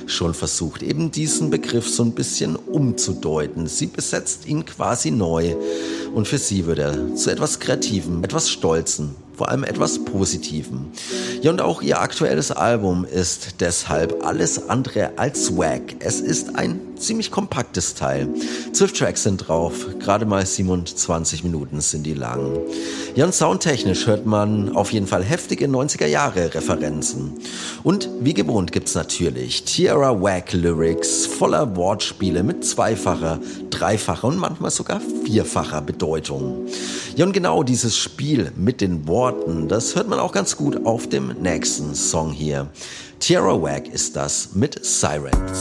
schon versucht, eben diesen Begriff so ein bisschen umzudeuten. Sie besetzt ihn quasi neu und für sie wird er zu etwas Kreativem, etwas Stolzen, vor allem etwas Positivem. Ja, und auch ihr aktuelles Album ist deshalb alles andere als swag. Es ist ein ziemlich kompaktes Teil. 12 Tracks sind drauf, gerade mal 27 Minuten sind die lang. Ja, und soundtechnisch hört man auf jeden Fall heftige 90er-Jahre-Referenzen. Und wie gewohnt gibt's natürlich Tierra Whack Lyrics voller Wortspiele mit zweifacher, dreifacher und manchmal sogar vierfacher Bedeutung. Ja, und genau dieses Spiel mit den Worten, das hört man auch ganz gut auf dem nächsten Song hier. Tierra Whack ist das mit Sirens.